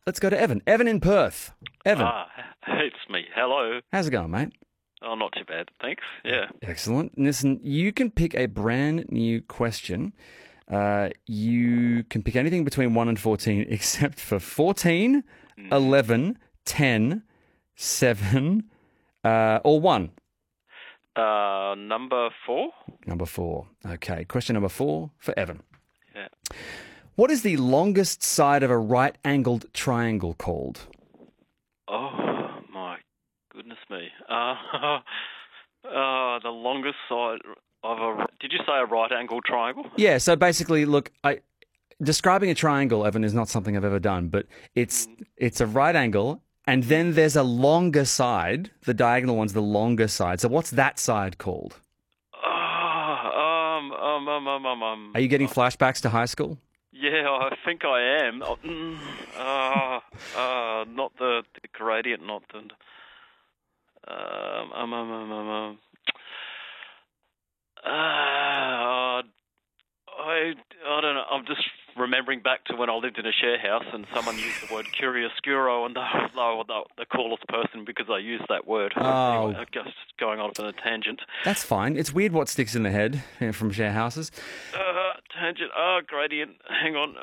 let's go to Evan. Evan in Perth. Evan, It's me. Hello. how's it going, mate? Oh, not too bad, thanks. Yeah. Excellent. Listen, you can pick a brand new question. You can pick anything between 1 and 14 except for 14, 11, 10, 7, or 1. Number 4? Number 4. Okay, question number 4 for Evan. Yeah. What is the longest side of a right-angled triangle called? Oh, my goodness me. The longest side of a... Did you say a right-angle triangle? Yeah, so basically, look, describing a triangle, Evan, is not something I've ever done, but it's a right angle, and then there's a longer side. The diagonal one's the longer side. So what's that side called? Are you getting flashbacks to high school? Yeah, I think I am. Not the gradient, not the... I don't know. I'm just remembering back to when I lived in a share house and someone used the word chiaroscuro and they were the coolest person because I used that word. Oh. Anyway, just going off on a tangent. That's fine. It's weird what sticks in the head from share houses. Tangent. Gradient. Hang on.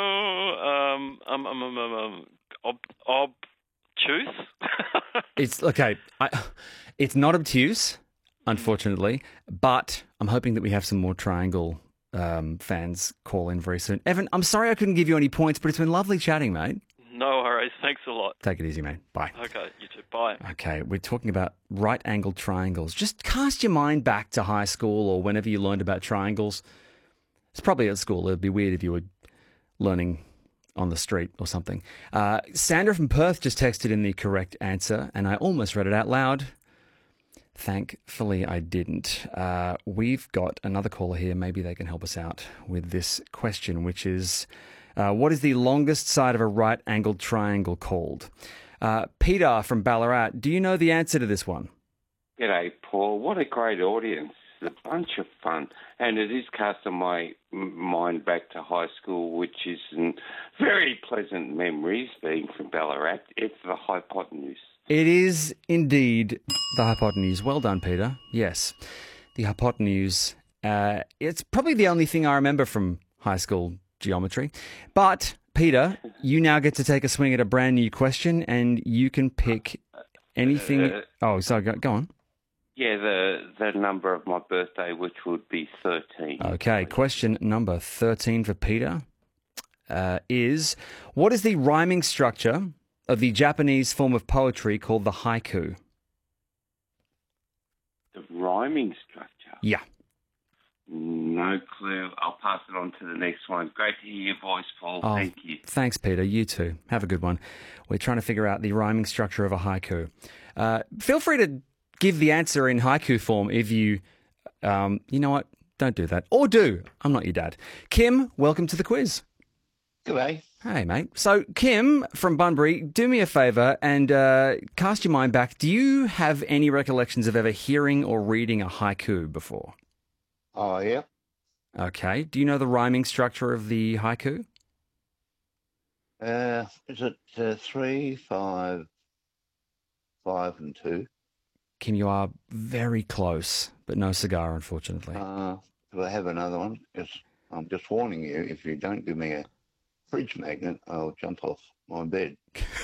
Obtuse? It's okay. It's not obtuse, unfortunately, but I'm hoping that we have some more triangle fans call in very soon. Evan, I'm sorry I couldn't give you any points, but it's been lovely chatting, mate. No worries. Thanks a lot. Take it easy, mate. Bye. Okay, you too. Bye. Okay, we're talking about right-angled triangles. Just cast your mind back to high school or whenever you learned about triangles. It's probably at school. It'd be weird if you were learning on the street or something. Sandra from Perth just texted in the correct answer, and I almost read it out loud. Thankfully, I didn't. We've got another caller here. Maybe they can help us out with this question, which is, what is the longest side of a right-angled triangle called? Peter from Ballarat, do you know the answer to this one? G'day, Paul. What a great audience. It's a bunch of fun. And it is casting my mind back to high school, which is very pleasant memories being from Ballarat. It's the hypotenuse. It is indeed the hypotenuse. Well done, Peter. Yes, the hypotenuse. It's probably the only thing I remember from high school geometry. But, Peter, you now get to take a swing at a brand new question, and you can pick anything. Go on. Yeah, the number of my birthday, which would be 13. Okay, question number 13 for Peter is, what is the rhyming structure of the Japanese form of poetry called the haiku? The rhyming structure? Yeah. No clue. I'll pass it on to the next one. Great to hear your voice, Paul. Oh, Thank you. Thanks, Peter. You too. Have a good one. We're trying to figure out the rhyming structure of a haiku. Feel free to give the answer in haiku form if you know what? Don't do that. Or do. I'm not your dad. Kim, welcome to the quiz. G'day. Hey, mate. So, Kim from Bunbury, do me a favour and cast your mind back. Do you have any recollections of ever hearing or reading a haiku before? Oh, yeah. Okay. Do you know the rhyming structure of the haiku? Is it 3, 5, 5 and 2? Kim, you are very close, but no cigar, unfortunately. Do I have another one? I'm just warning you, if you don't give me a fridge magnet, I'll jump off my bed.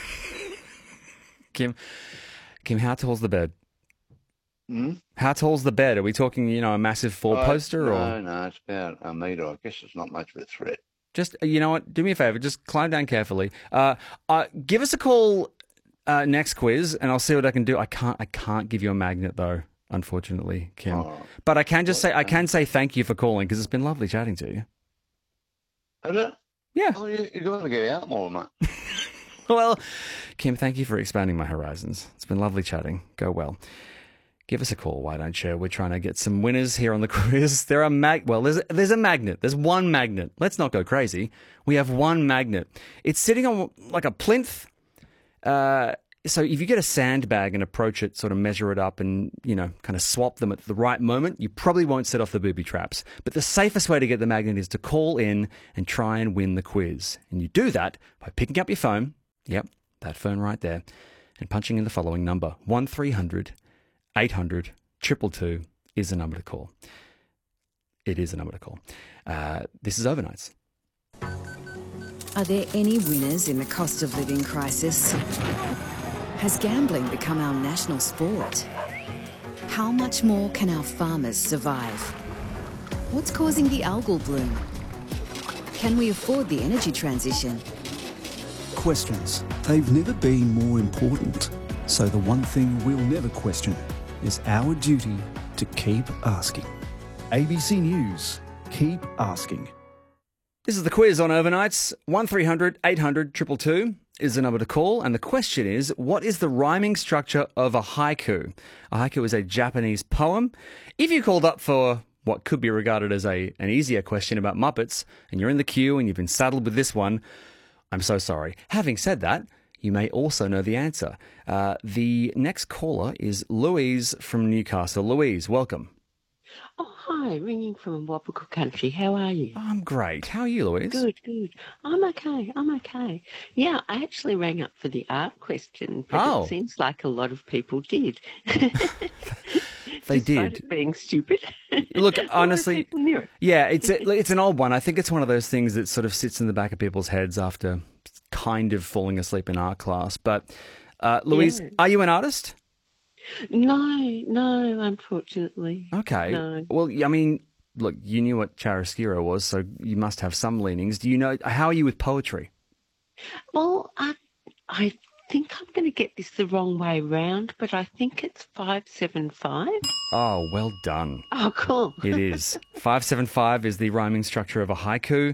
Kim, how tall's the bed? Hmm? How tall's the bed? Are we talking, a massive four-poster? No, it's about a metre. I guess it's not much of a threat. Just, you know what? Do me a favour. Just climb down carefully. Give us a call next quiz, and I'll see what I can do. I can't give you a magnet, though, unfortunately, Kim. Oh. But I can just say thank you for calling, because it's been lovely chatting to you. Is it? Yeah. Oh, you got to get out more, mate. Well, Kim, thank you for expanding my horizons. It's been lovely chatting. Go well. Give us a call, why don't you? We're trying to get some winners here on the quiz. There's a magnet. There's one magnet. Let's not go crazy. We have one magnet. It's sitting on like a plinth. So if you get a sandbag and approach it, sort of measure it up and, kind of swap them at the right moment, you probably won't set off the booby traps. But the safest way to get the magnet is to call in and try and win the quiz. And you do that by picking up your phone, Yep, that phone right there. And punching in the following number, 1300 800 222 is the number to call. It is a number to call. This is Overnights. Are there any winners in the cost of living crisis? Has gambling become our national sport? How much more can our farmers survive? What's causing the algal bloom? Can we afford the energy transition? Questions. They've never been more important. So the one thing we'll never question is our duty to keep asking. ABC News. Keep asking. This is the quiz on Overnights. 1300 800 222 is the number to call. And the question is, what is the rhyming structure of a haiku? A haiku is a Japanese poem. If you called up for what could be regarded as an easier question about Muppets, and you're in the queue and you've been saddled with this one, I'm so sorry. Having said that, you may also know the answer. The next caller is Louise from Newcastle. Louise, welcome. Oh, hi, ringing from Wapaka country. How are you? I'm great. How are you, Louise? Good. I'm okay. Yeah, I actually rang up for the art question, but it seems like a lot of people did. They Despite did. it being stupid. Look, A lot of honestly, people knew it. yeah, it's an old one. I think it's one of those things that sort of sits in the back of people's heads after kind of falling asleep in art class. But, Louise, Yeah. are you an artist? No, unfortunately. Okay. No. Well, I mean, look, you knew what chiaroscuro was, so you must have some leanings. Do you know, how are you with poetry? Well, I think I'm going to get this the wrong way round, but I think it's 575. Oh, well done. Oh, cool. It is. 575 is the rhyming structure of a haiku.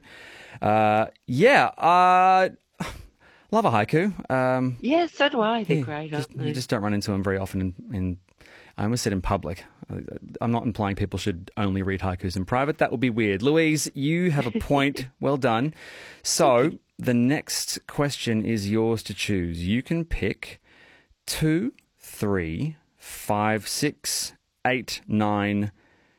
Love a haiku. Yeah, so do I. They're Yeah, great, aren't they? you just don't run into them very often in I almost said in public. I'm not implying people should only read haikus in private. That would be weird. Louise, you have a point. Well done. So the next question is yours to choose. You can pick 2, 3, 5, 6, 8, 9,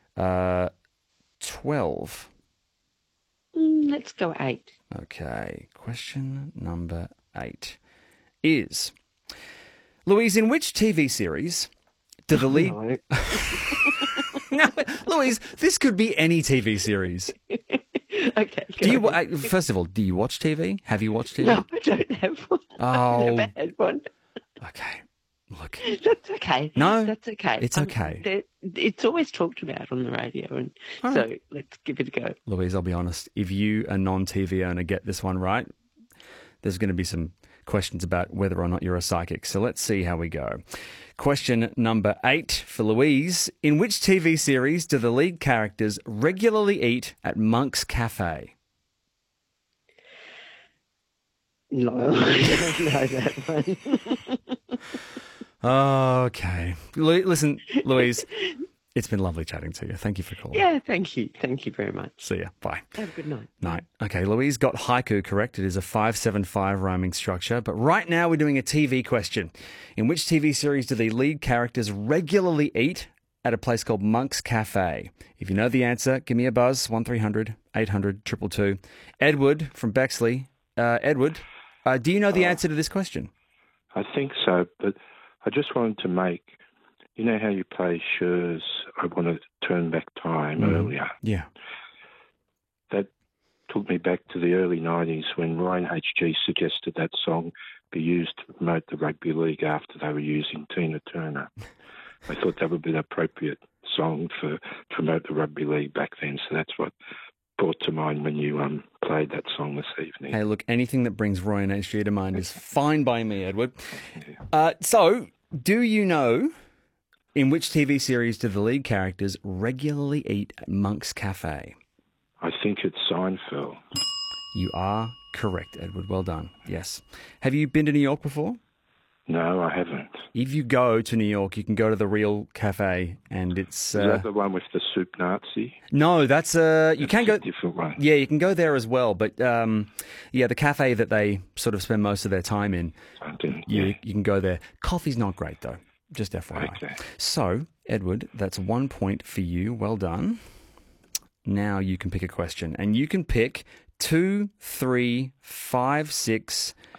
12. Let's go 8. Okay, question number 8 is, Louise, in which TV series do the lead... No. No, Louise, this could be any TV series. Okay. Do you? go ahead. First of all, do you watch TV? Have you watched TV? No, I don't have one. Oh. I've never had one. Okay. Look, That's okay. No, That's okay. it's okay. It's always talked about on the radio, and All so right. let's give it a go. Louise, I'll be honest. If you, a non-TV owner, get this one right, there's going to be some questions about whether or not you're a psychic. So let's see how we go. Question number 8 for Louise. In which TV series do the lead characters regularly eat at Monk's Cafe? No, I don't know that one. Okay. Listen, Louise, it's been lovely chatting to you. Thank you for calling. Yeah, thank you. Thank you very much. See ya. Bye. Have a good night. Night. Okay, Louise got haiku correct. It is a 575 rhyming structure. But right now we're doing a TV question. In which TV series do the lead characters regularly eat at a place called Monk's Cafe? If you know the answer, give me a buzz, 1300 800 222. Edward from Bexley. Edward, do you know the answer to this question? I think so, but I just wanted to make, you know how you play Scher's I Want to Turn Back Time earlier? Yeah. That took me back to the early 90s when Ryan HG suggested that song be used to promote the rugby league after they were using Tina Turner. I thought that would be the appropriate song to promote the rugby league back then, so that's what brought to mind when you played that song this evening. Hey, look, anything that brings Roy and HG to mind is fine by me, Edward. So, do you know in which TV series do the lead characters regularly eat at Monk's Cafe? I think it's Seinfeld. You are correct, Edward. Well done. Yes. Have you been to New York before? No, I haven't. If you go to New York, you can go to the real cafe, and it's Is that the one with the soup Nazi? no, that's you can It's go. a different one. Yeah, you can go there as well, but yeah, the cafe that they sort of spend most of their time in, I didn't, you can go there. Coffee's not great though. Just FYI. Okay. So, Edward, that's 1 point for you. Well done. Now you can pick a question, and you can pick 2, 3, 5, 6,